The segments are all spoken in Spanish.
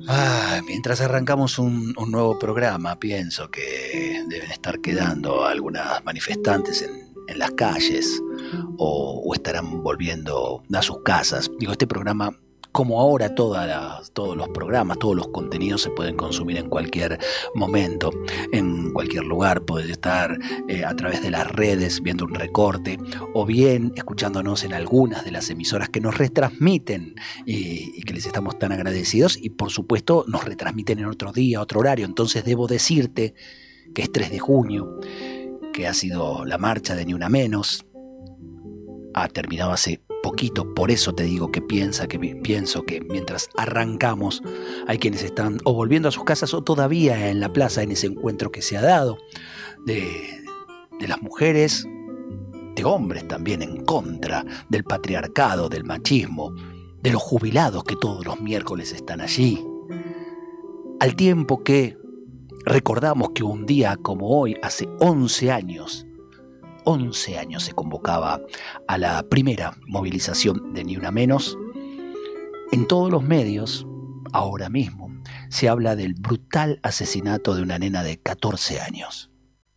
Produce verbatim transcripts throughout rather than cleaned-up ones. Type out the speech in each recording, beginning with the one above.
Ah, mientras arrancamos un, un nuevo programa, pienso que deben estar quedando algunas manifestantes en, en las calles o, o estarán volviendo a sus casas. Digo, este programa, como ahora todas las, todos los programas, todos los contenidos se pueden consumir en cualquier momento, en cualquier lugar. Puedes estar eh, a través de las redes viendo un recorte o bien escuchándonos en algunas de las emisoras que nos retransmiten y, y que les estamos tan agradecidos, y por supuesto nos retransmiten en otro día, otro horario. Entonces debo decirte que es tres de junio, que ha sido la marcha de Ni Una Menos, ha terminado hace poquito, por eso te digo que piensa que pienso que mientras arrancamos hay quienes están o volviendo a sus casas o todavía en la plaza, en ese encuentro que se ha dado de, de las mujeres, de hombres también, en contra del patriarcado, del machismo, de los jubilados que todos los miércoles están allí, al tiempo que recordamos que un día como hoy, hace once años, once años se convocaba a la primera movilización de Ni Una Menos. En todos los medios, ahora mismo, se habla del brutal asesinato de una nena de catorce años.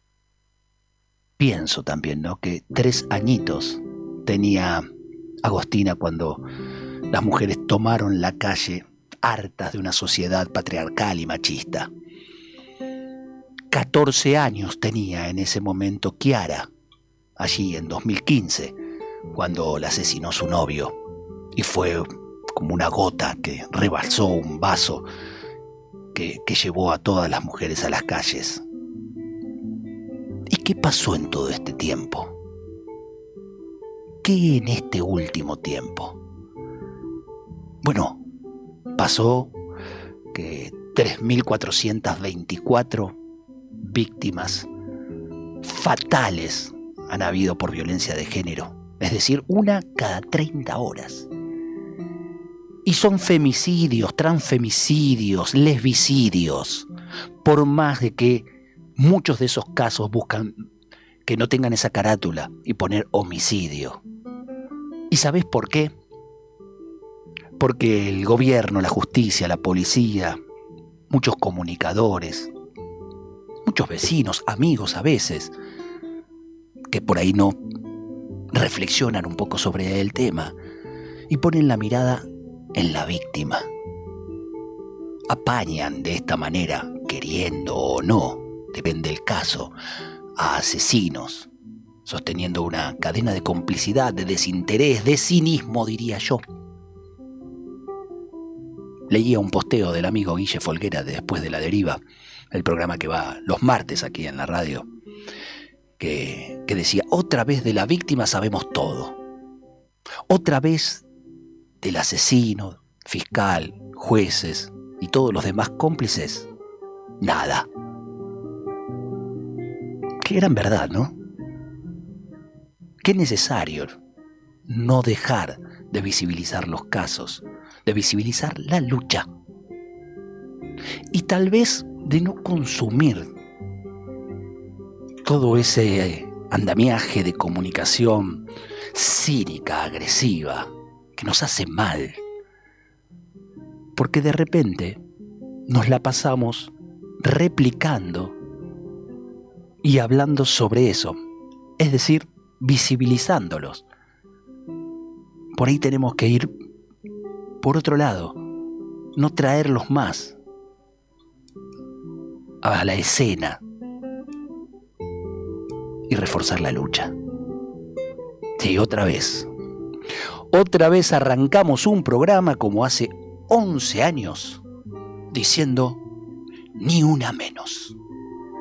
Pienso también, ¿no?, que tres añitos tenía Agostina cuando las mujeres tomaron la calle hartas de una sociedad patriarcal y machista. catorce años tenía en ese momento Kiara, allí en dos mil quince, cuando la asesinó su novio, y fue como una gota que rebalsó un vaso que, que llevó a todas las mujeres a las calles. ¿Y qué pasó en todo este tiempo? ¿Qué en este último tiempo? Bueno, pasó que tres mil cuatrocientas veinticuatro víctimas fatales han habido por violencia de género, es decir, una cada treinta horas. Y son femicidios, transfemicidios, lesbicidios, por más de que muchos de esos casos buscan que no tengan esa carátula y poner homicidio. ¿Y sabés por qué? Porque el gobierno, la justicia, la policía, muchos comunicadores, muchos vecinos, amigos a veces, que por ahí no reflexionan un poco sobre el tema y ponen la mirada en la víctima. Apañan de esta manera, queriendo o no, depende del caso, a asesinos, sosteniendo una cadena de complicidad, de desinterés, de cinismo, diría yo. Leía un posteo del amigo Guille Folguera de Después de la Deriva, el programa que va los martes aquí en la radio, Que, que decía: otra vez de la víctima sabemos todo, otra vez del asesino, fiscal, jueces y todos los demás cómplices, nada. Qué gran verdad, ¿no? Qué necesario no dejar de visibilizar los casos, de visibilizar la lucha, y tal vez de no consumir todo ese andamiaje de comunicación cínica, agresiva, que nos hace mal, porque de repente nos la pasamos replicando y hablando sobre eso, es decir, visibilizándolos. Por ahí tenemos que ir por otro lado, no traerlos más a la escena y reforzar la lucha. Sí, otra vez. Otra vez arrancamos un programa como hace once años, diciendo Ni Una Menos.